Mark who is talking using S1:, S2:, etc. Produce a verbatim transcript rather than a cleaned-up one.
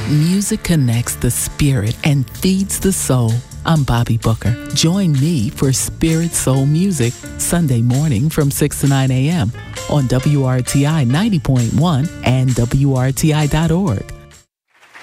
S1: Music connects the spirit and feeds the soul. I'm Bobby Booker. Join me for Spirit Soul Music Sunday morning from six to nine a.m. on W R T I ninety point one and W R T I dot org.